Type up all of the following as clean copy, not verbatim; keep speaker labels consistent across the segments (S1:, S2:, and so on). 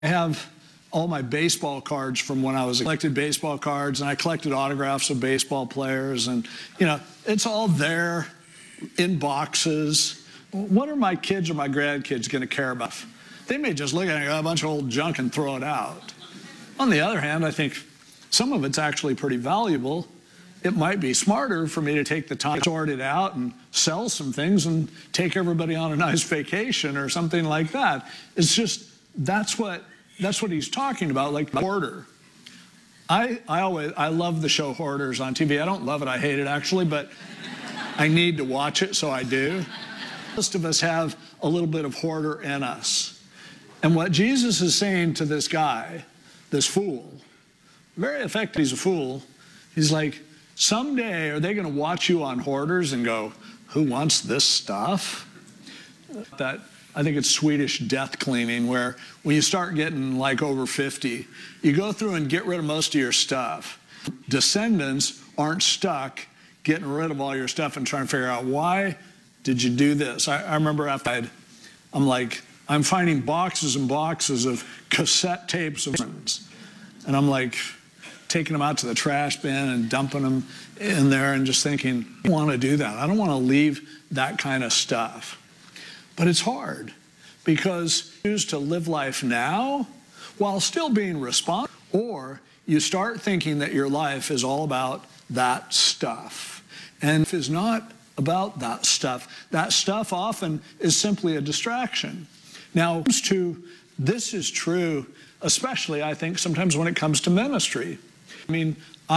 S1: I have all my baseball cards from when I was collected baseball cards, and I collected autographs of baseball players, and it's all there in boxes. What are my kids or my grandkids going to care about? They may just look at a bunch of old junk and throw it out. On the other hand, I think some of it's actually pretty valuable. It might be smarter for me to take the time to sort it out and sell some things and take everybody on a nice vacation or something like that. It's just, that's what he's talking about, like hoarder. I love the show Hoarders on TV. I don't love it, I hate it actually, but I need to watch it, so I do. Most of us have a little bit of hoarder in us. And what Jesus is saying to this guy, this fool, very effective, he's a fool, he's like, someday are they going to watch you on Hoarders and go, who wants this stuff? That, I think it's Swedish death cleaning, where when you start getting like over 50, you go through and get rid of most of your stuff. Descendants aren't stuck getting rid of all your stuff and trying to figure out, why did you do this? I remember after I'm finding boxes and boxes of cassette tapes of friends. And I'm like taking them out to the trash bin and dumping them in there and just thinking, I don't want to do that. I don't want to leave that kind of stuff. But it's hard because you choose to live life now while still being responsible, or you start thinking that your life is all about that stuff. And if it's not about that stuff often is simply a distraction. Now, this is true, especially I think sometimes when it comes to ministry. I mean,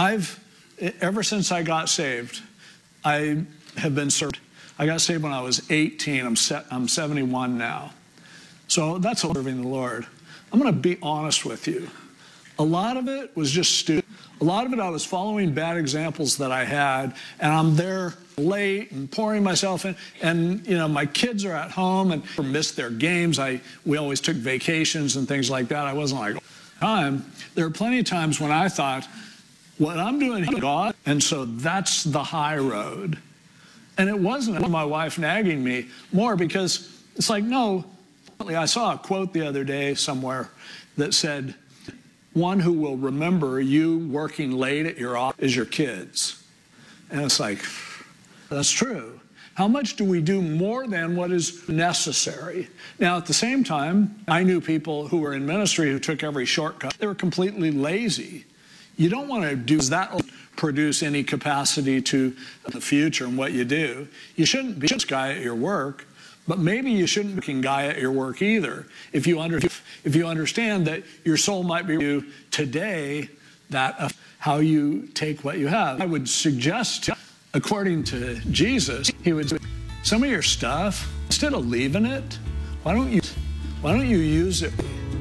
S1: ever since I got saved, I have been served. I got saved when I was 18. I'm 71 now. So that's serving the Lord. I'm going to be honest with you. A lot of it was just stupid. A lot of it I was following bad examples that I had, and I'm there late and pouring myself in, and my kids are at home and missed their games. We always took vacations and things like that. I wasn't like, there are plenty of times when I thought, what I'm doing here, God, and so that's the high road. And it wasn't my wife nagging me more, because it's like, no. I saw a quote the other day somewhere that said, one who will remember you working late at your office is your kids. And it's like, that's true. How much do we do more than what is necessary? Now, at the same time, I knew people who were in ministry who took every shortcut. They were completely lazy. You don't want to do that. Produce any capacity to the future and what you do. You shouldn't be this guy at your work, but maybe you shouldn't be a guy at your work either. If you understand that your soul might be you today, that how you take what you have. I would suggest, according to Jesus, he would say, some of your stuff, instead of leaving it, why don't you use it?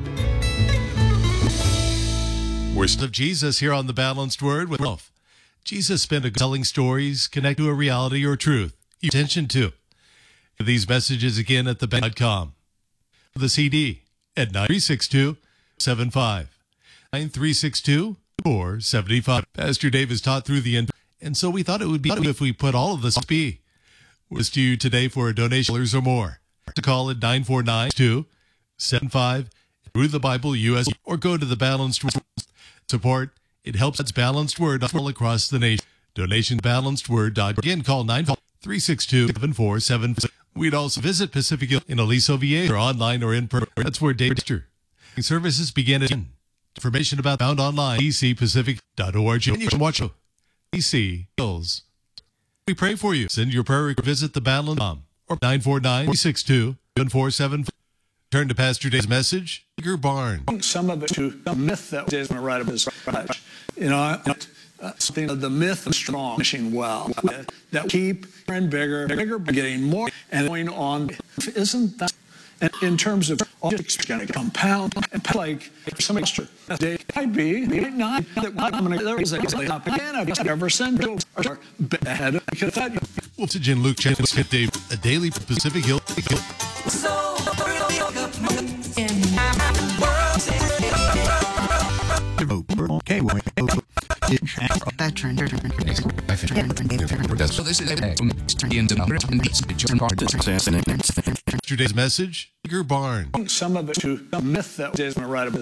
S2: We're of Jesus here on The Balanced Word with Wolf. Jesus spent telling stories connect to a reality or truth you pay attention to. These messages again at theband.com. The CD at 9362-75. 9362-475. Pastor Dave has taught through the end, and so we thought it would be if we put all of this on speed. We're to you today for a donation or more. To call at 949-275 through the Bible US, or go to the Balanced Word. Support. It helps its Balanced Word all across the nation. Donation balancedword.org. Again, call 95362-7476. We'd also visit Pacific Hill in Aliso, VA, or online or in person. That's where Dave services begin at 10. Information about found online, ecpacific.org. And you can watch EC Hills. We pray for you. Send your prayer request. Visit the Balanced.com or 949-362-7475. Turn to Pastor Dave's message, Edgar Barnes.
S1: Some of it to a myth that is going to write about something of the myth of strong, fishing well, that keep and bigger, getting more and going on. Isn't that? And in terms of it's going to compound and like some extra day, might be, might not. That I'm going to there is a I've ever sent or ahead because that.
S2: Wolfage and Luke Channel hit Dave a daily Pacific Hill.
S3: Okay,
S2: Yesterday's message, Edgar Barnes.
S1: some of it to a myth that is going to write a